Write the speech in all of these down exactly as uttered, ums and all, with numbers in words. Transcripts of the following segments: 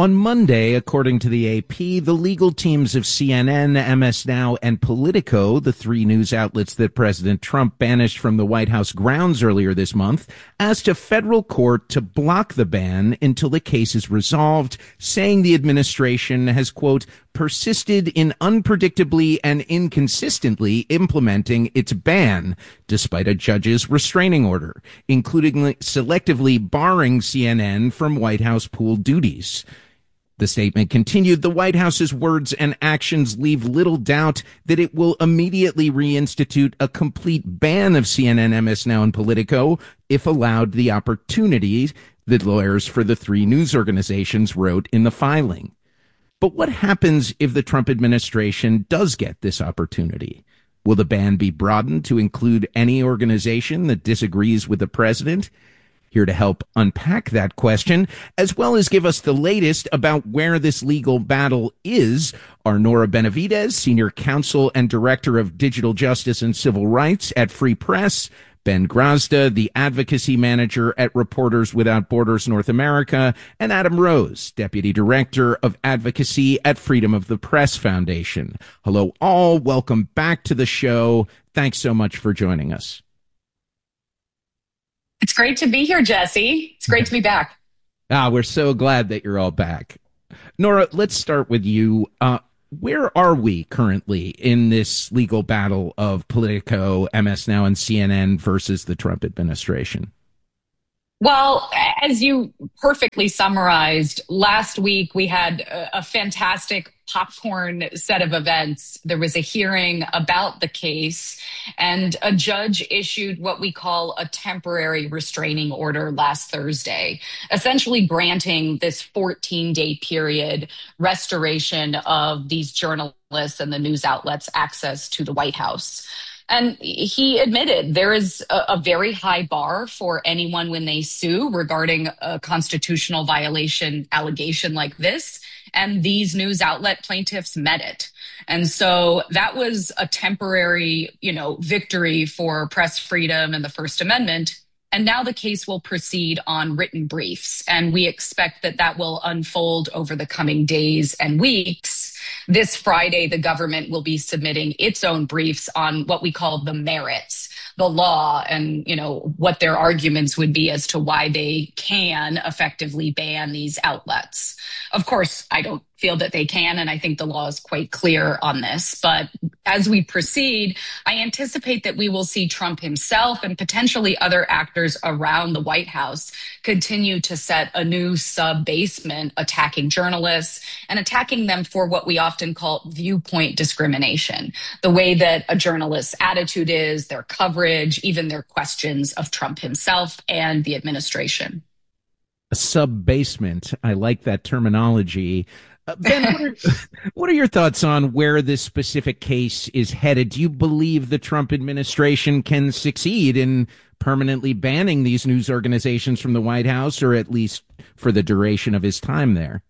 On Monday, according to the A P, the legal teams of C N N, M S Now, and Politico, the three news outlets that President Trump banished from the White House grounds earlier this month, asked a federal court to block the ban until the case is resolved, saying the administration has, quote, persisted in unpredictably and inconsistently implementing its ban, despite a judge's restraining order, including selectively barring C N N from White House pool duties. The statement continued, the White House's words and actions leave little doubt that it will immediately reinstitute a complete ban of C N N, M S Now, and Politico if allowed the opportunities, the lawyers for the three news organizations wrote in the filing. But what happens if the Trump administration does get this opportunity? Will the ban be broadened to include any organization that disagrees with the president? Here to help unpack that question, as well as give us the latest about where this legal battle is, are Nora Benavidez, Senior Counsel and Director of Digital Justice and Civil Rights at Free Press, Ben Grazda, the Advocacy Manager at Reporters Without Borders North America, and Adam Rose, Deputy Director of Advocacy at Freedom of the Press Foundation. Hello all, welcome back to the show. Thanks so much for joining us. It's great to be here, Jesse. It's great to be back. Ah, we're so glad that you're all back. Nora, let's start with you. Uh, where are we currently in this legal battle of Politico, M S Now, and C N N versus the Trump administration? Well, as you perfectly summarized, last week we had a, a fantastic popcorn set of events. There was a hearing about the case, and a judge issued what we call a temporary restraining order last Thursday, essentially granting this fourteen-day period restoration of these journalists and the news outlets access to the White House. And he admitted there is a, a very high bar for anyone when they sue regarding a constitutional violation allegation like this. And these news outlet plaintiffs met it. And so that was a temporary, you know, victory for press freedom and the First Amendment. And now the case will proceed on written briefs. And we expect that that will unfold over the coming days and weeks. This Friday, the government will be submitting its own briefs on what we call the merits, the law, and, you know, what their arguments would be as to why they can effectively ban these outlets. Of course, I don't feel that they can, and I think the law is quite clear on this. But as we proceed, I anticipate that we will see Trump himself and potentially other actors around the White House continue to set a new sub-basement, attacking journalists and attacking them for what we often call viewpoint discrimination, the way that a journalist's attitude is, their coverage, even their questions of Trump himself and the administration. A sub-basement. I like that terminology. Uh, Ben, what are, what are your thoughts on where this specific case is headed? Do you believe the Trump administration can succeed in permanently banning these news organizations from the White House, or at least for the duration of his time there?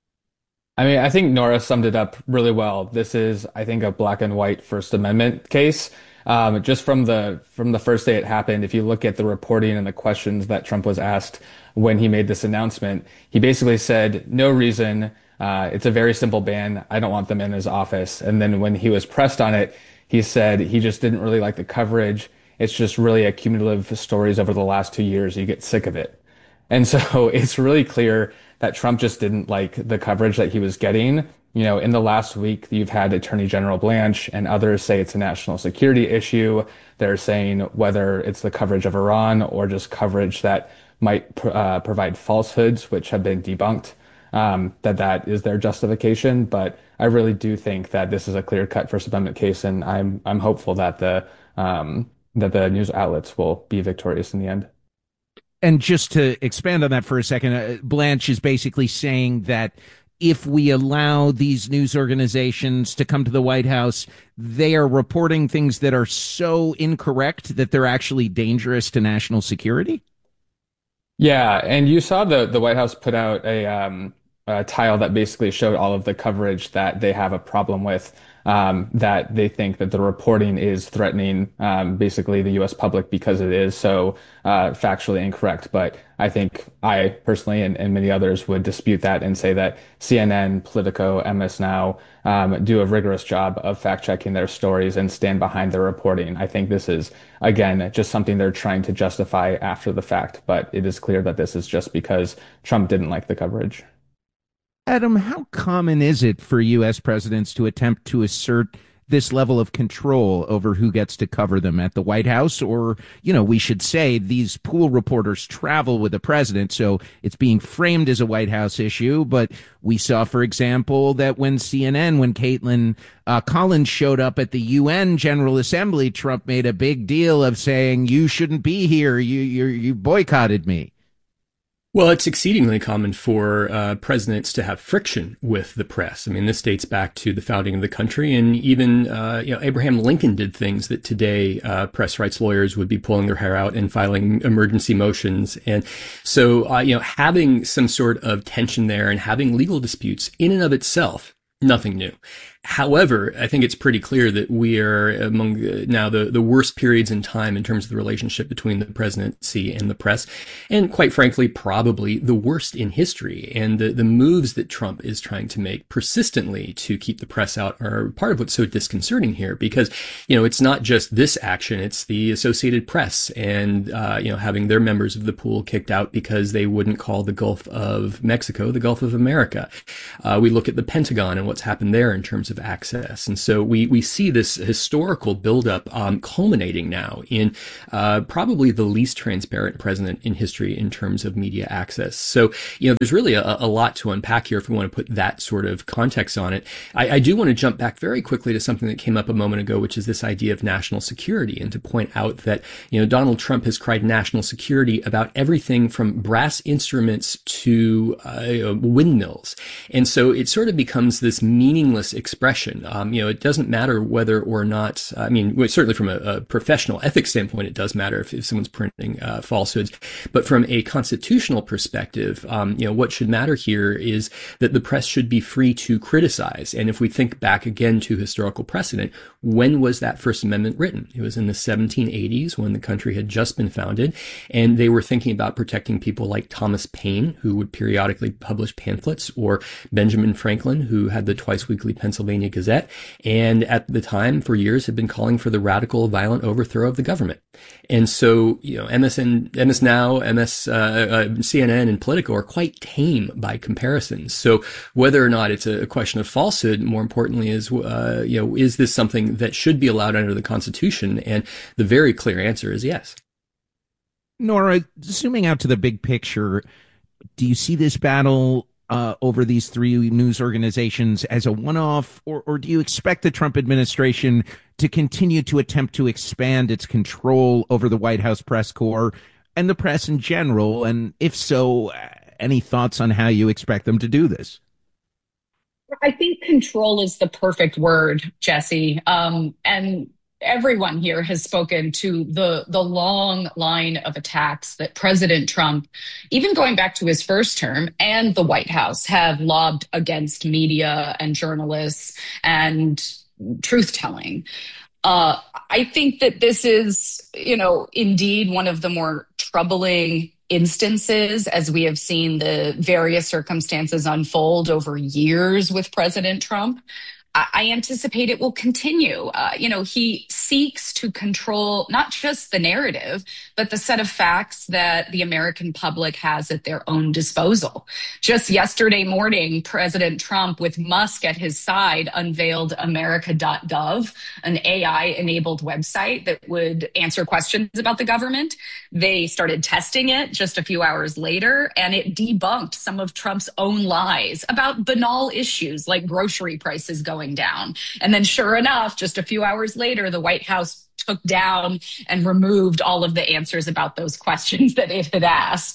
I mean, I think Nora summed it up really well. This is, I think, a black and white First Amendment case. Um, just from the from the first day it happened, if you look at the reporting and the questions that Trump was asked when he made this announcement, he basically said, no reason. Uh, it's a very simple ban. I don't want them in his office. And then when he was pressed on it, he said he just didn't really like the coverage. It's just really a cumulative stories over the last two years. You get sick of it. And so it's really clear that Trump just didn't like the coverage that he was getting. You know, in the last week, you've had Attorney General Blanche and others say it's a national security issue. They're saying whether it's the coverage of Iran or just coverage that might uh, provide falsehoods, which have been debunked. Um, that that is their justification, but I really do think that this is a clear-cut First Amendment case, and I'm I'm hopeful that the um, that the news outlets will be victorious in the end. And just to expand on that for a second, uh, Blanche is basically saying that if we allow these news organizations to come to the White House, they are reporting things that are so incorrect that they're actually dangerous to national security. Yeah, and you saw the the White House put out a um, a tile that basically showed all of the coverage that they have a problem with, um, that they think that the reporting is threatening um, basically the U S public because it is so uh, factually incorrect. But I think I personally and, and many others would dispute that and say that C N N, Politico, M S Now um, do a rigorous job of fact checking their stories and stand behind their reporting. I think this is, again, just something they're trying to justify after the fact. But it is clear that this is just because Trump didn't like the coverage. Adam, how common is it for U S presidents to attempt to assert this level of control over who gets to cover them at the White House? Or, you know, we should say these pool reporters travel with the president, so it's being framed as a White House issue. But we saw, for example, that when C N N, when Caitlin uh, Collins showed up at the U N General Assembly, Trump made a big deal of saying, you shouldn't be here. You, you, you boycotted me. Well, it's exceedingly common for uh, presidents to have friction with the press. I mean, this dates back to the founding of the country, and even uh, you know, Abraham Lincoln did things that today uh, press rights lawyers would be pulling their hair out and filing emergency motions. And so, uh, you know, having some sort of tension there and having legal disputes in and of itself, nothing new. However, I think it's pretty clear that we are among the, now the, the worst periods in time in terms of the relationship between the presidency and the press, and quite frankly, probably the worst in history. And the, the moves that Trump is trying to make persistently to keep the press out are part of what's so disconcerting here, because, you know, it's not just this action, it's the Associated Press and, uh, you know, having their members of the pool kicked out because they wouldn't call the Gulf of Mexico the Gulf of America. Uh, we look at the Pentagon and what's happened there in terms of access. And so we, we see this historical buildup um, culminating now in uh, probably the least transparent president in history in terms of media access. So, you know, there's really a, a lot to unpack here if we want to put that sort of context on it. I, I do want to jump back very quickly to something that came up a moment ago, which is this idea of national security, and to point out that, you know, Donald Trump has cried national security about everything from brass instruments to uh, windmills. And so it sort of becomes this meaningless expression. Um, you know, it doesn't matter whether or not, I mean, certainly from a, a professional ethics standpoint, it does matter if, if someone's printing uh, falsehoods. But from a constitutional perspective, um, you know, what should matter here is that the press should be free to criticize. And if we think back again to historical precedent, when was that First Amendment written? It was in the seventeen eighties when the country had just been founded, and they were thinking about protecting people like Thomas Paine, who would periodically publish pamphlets, or Benjamin Franklin, who had the twice weekly Pennsylvania Gazette, and at the time for years had been calling for the radical, violent overthrow of the government. And so, you know, M S N, M S Now, M S, uh, uh, C N N, and Politico are quite tame by comparison. So whether or not it's a question of falsehood, more importantly, is, uh, you know, is this something that should be allowed under the Constitution? And the very clear answer is yes. Nora, zooming out to the big picture, do you see this battle Uh, over these three news organizations as a one-off, or, or do you expect the Trump administration to continue to attempt to expand its control over the White House press corps and the press in general? And if so, any thoughts on how you expect them to do this? I think control is the perfect word, Jesse. Um, and everyone here has spoken to the the long line of attacks that President Trump, even going back to his first term, and the White House have lobbed against media and journalists and truth-telling. Uh, I think that this is, you know, indeed one of the more troubling instances as we have seen the various circumstances unfold over years with President Trump. I anticipate it will continue. Uh, you know, he seeks to control not just the narrative, but the set of facts that the American public has at their own disposal. Just yesterday morning, President Trump, with Musk at his side, unveiled America dot gov, an A I-enabled website that would answer questions about the government. They started testing it just a few hours later, and it debunked some of Trump's own lies about banal issues like grocery prices going down. And then sure enough, just a few hours later, the White House took down and removed all of the answers about those questions that it had asked.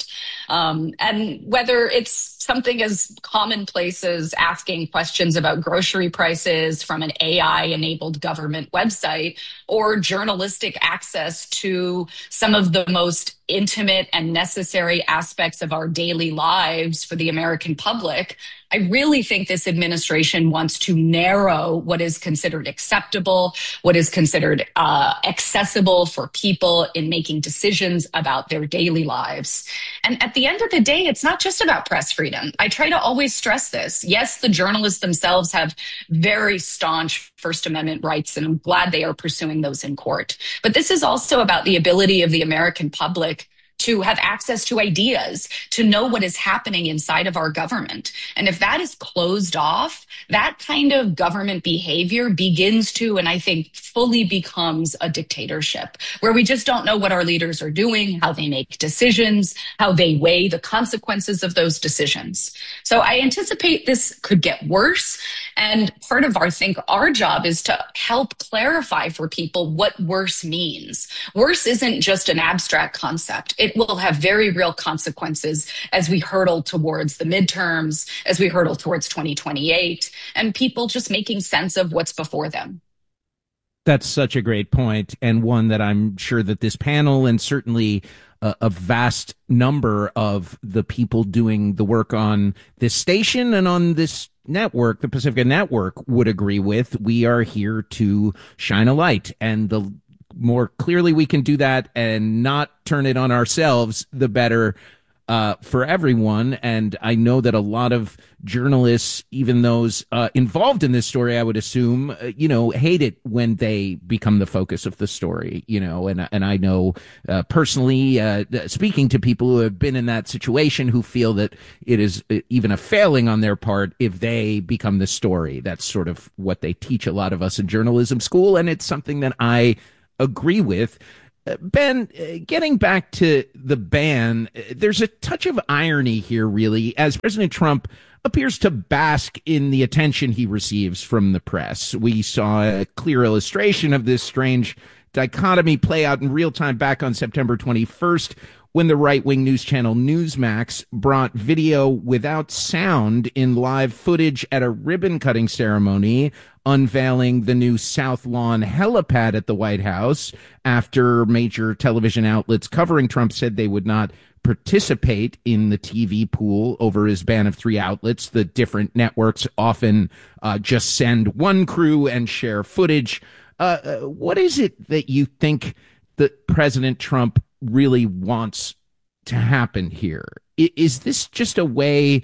Um, and whether it's something as commonplace as asking questions about grocery prices from an A I-enabled government website, or journalistic access to some of the most intimate and necessary aspects of our daily lives for the American public, I really think this administration wants to narrow what is considered acceptable, what is considered uh, accessible for people in making decisions about their daily lives. And at the end of the day, it's not just about press freedom. I try to always stress this. Yes, the journalists themselves have very staunch First Amendment rights, and I'm glad they are pursuing those in court. But this is also about the ability of the American public to have access to ideas, to know what is happening inside of our government. And if that is closed off, that kind of government behavior begins to, and I think fully becomes, a dictatorship, where we just don't know what our leaders are doing, how they make decisions, how they weigh the consequences of those decisions. So I anticipate this could get worse. And part of our, I think, our job is to help clarify for people what worse means. Worse isn't just an abstract concept. It will have very real consequences as we hurtle towards the midterms, as we hurtle towards twenty twenty-eight, and people just making sense of what's before them. That's such a great point, and one that I'm sure that this panel, and certainly a, a vast number of the people doing the work on this station and on this network, the Pacifica Network, would agree with. We are here to shine a light, and the more clearly we can do that and not turn it on ourselves, the better uh, for everyone. And I know that a lot of journalists, even those uh, involved in this story, I would assume, uh, you know, hate it when they become the focus of the story, you know, and, and I know uh, personally, uh, speaking to people who have been in that situation, who feel that it is even a failing on their part if they become the story. That's sort of what they teach a lot of us in journalism school. And it's something that I agree with. Uh, Ben, uh, getting back to the ban, uh, there's a touch of irony here, really, as President Trump appears to bask in the attention he receives from the press. We saw a clear illustration of this strange dichotomy play out in real time back on September twenty-first, when the right-wing news channel Newsmax brought video without sound in live footage at a ribbon-cutting ceremony unveiling the new South Lawn helipad at the White House, after major television outlets covering Trump said they would not participate in the T V pool over his ban of three outlets. The different networks often uh, just send one crew and share footage. Uh, uh, what is it that you think that President Trump really wants to happen here? Is this just a way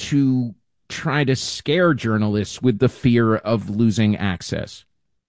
to try to scare journalists with the fear of losing access?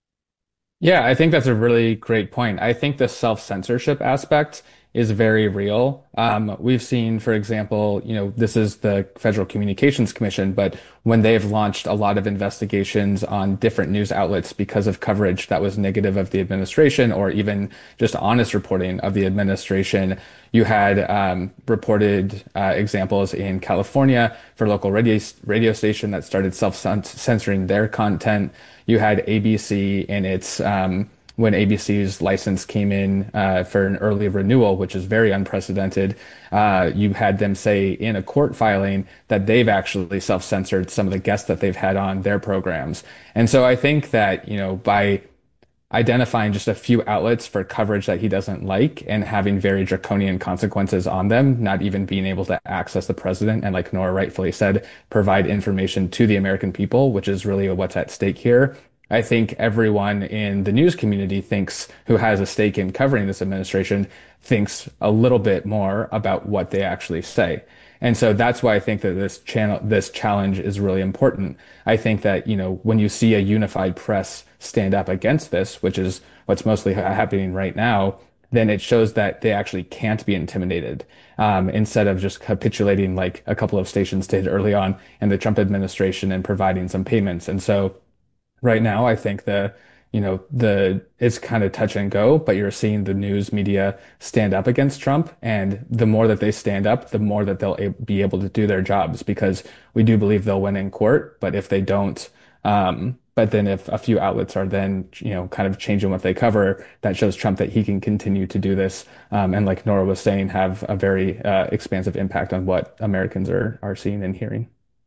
Yeah, I think that's a really great point. I think the self-censorship aspect is very real. Um, we've seen, for example, you know, this is the Federal Communications Commission, but when they've launched a lot of investigations on different news outlets because of coverage that was negative of the administration, or even just honest reporting of the administration, you had um, reported uh, examples in California for local radio radio station that started self-censoring their content. You had A B C in its um, when A B C's license came in uh, for an early renewal, which is very unprecedented, uh, you had them say in a court filing that they've actually self-censored some of the guests that they've had on their programs. And so I think that, you know, by identifying just a few outlets for coverage that he doesn't like and having very draconian consequences on them, not even being able to access the president, and like Nora rightfully said, provide information to the American people, which is really what's at stake here. I think everyone in the news community thinks, who has a stake in covering this administration, thinks a little bit more about what they actually say. And so that's why I think that this channel, this challenge is really important. I think that, you know, when you see a unified press stand up against this, which is what's mostly happening right now, then it shows that they actually can't be intimidated, um, instead of just capitulating like a couple of stations did early on in the Trump administration and providing some payments. And so right now, I think the, you know, the, it's kind of touch and go, but you're seeing the news media stand up against Trump. And the more that they stand up, the more that they'll be able to do their jobs, because we do believe they'll win in court. But if they don't, Um, but then if a few outlets are then, you know, kind of changing what they cover, that shows Trump that he can continue to do this. Um, and like Nora was saying, have a very uh, expansive impact on what Americans are, are seeing and hearing.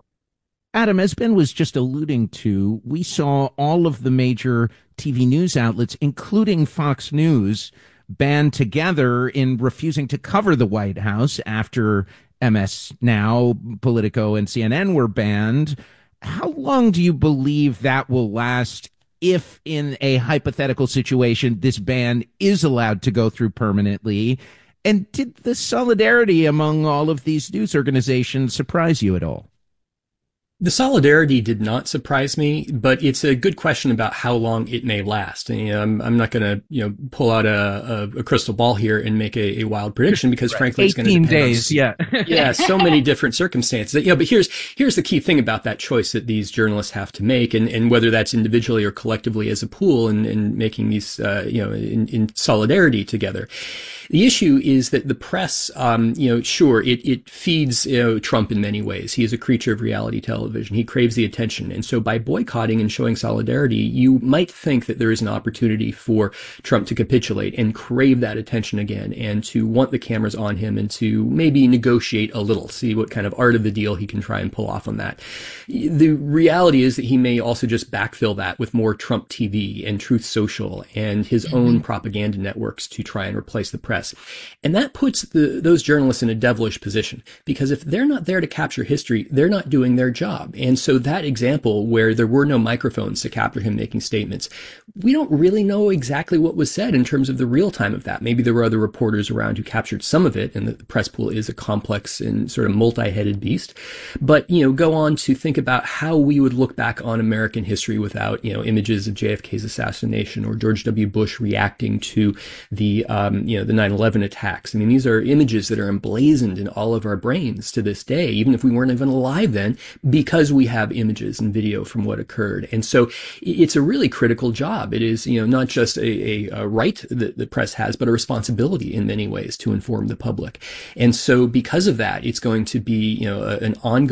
Adam, as Ben was just alluding to, we saw all of the major T V news outlets, including Fox News, band together in refusing to cover the White House after M S Now, Politico, and C N N were banned. How long do you believe that will last if, in a hypothetical situation, this ban is allowed to go through permanently? And did the solidarity among all of these news organizations surprise you at all? The solidarity did not surprise me, but it's a good question about how long it may last. And, you know, I'm, I'm not going to, you know, pull out a, a, a crystal ball here and make a, a wild prediction because, right. frankly, it's going to depend days, on, yeah, yeah, so many different circumstances. Yeah, but here's here's the key thing about that choice that these journalists have to make, and, and whether that's individually or collectively as a pool, and, and making these, uh, you know, in, in solidarity together. The issue is that the press, um, you know, sure, it, it feeds, you know, Trump in many ways. He is a creature of reality television. He craves the attention. And so by boycotting and showing solidarity, you might think that there is an opportunity for Trump to capitulate and crave that attention again, and to want the cameras on him, and to maybe negotiate a little, see what kind of art of the deal he can try and pull off on that. The reality is that he may also just backfill that with more Trump T V and Truth Social and his mm-hmm. own propaganda networks to try and replace the press. And that puts the, those journalists in a devilish position, because if they're not there to capture history, they're not doing their job. And so that example where there were no microphones to capture him making statements, we don't really know exactly what was said in terms of the real time of that. Maybe there were other reporters around who captured some of it, and the press pool is a complex and sort of multi-headed beast. But, you know, go on to think about how we would look back on American history without, you know, images of J F K's assassination or George W. Bush reacting to the, um, you know, the nine eleven attacks. I mean, these are images that are emblazoned in all of our brains to this day, even if we weren't even alive then, because we have images and video from what occurred. And so it's a really critical job. It is, you know, not just a, a, a right that the press has, but a responsibility in many ways to inform the public. And so because of that, it's going to be, you know, an ongoing